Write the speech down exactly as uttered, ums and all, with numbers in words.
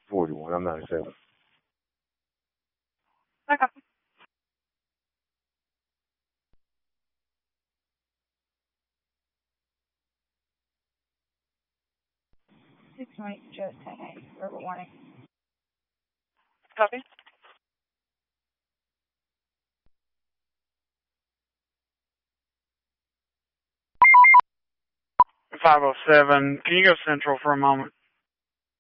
forty-one. I'm ninety-seven. Okay. six twenty, just ten eight. Verbal warning. Copy. five oh seven, can you go central for a moment?